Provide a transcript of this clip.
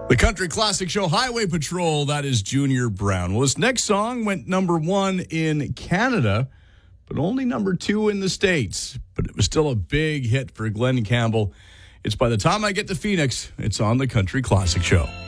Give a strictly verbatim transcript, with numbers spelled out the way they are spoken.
The Country Classic Show, Highway Patrol, that is Junior Brown. Well, this next song went number one in Canada, but only number two in the States. But it was still a big hit for Glenn Campbell. It's By the Time I Get to Phoenix. It's on the Country Classic Show.